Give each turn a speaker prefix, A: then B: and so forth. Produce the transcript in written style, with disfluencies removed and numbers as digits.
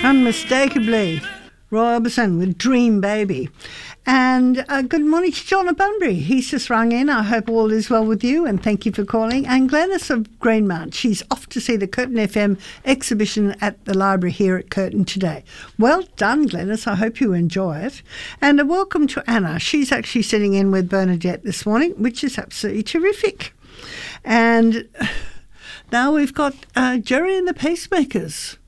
A: Unmistakably, Roy Orbison with Dream Baby. And good morning to John of Bunbury. He's just rung in. I hope all is well with you and thank you for calling. And Glenys of Greenmount, she's off to see the Curtin FM exhibition at the library here at Curtin today. Well done, Glenys. I hope you enjoy it. And a welcome to Anna. She's actually sitting in with Bernadette this morning, which is absolutely terrific. And now we've got Jerry and the Pacemakers.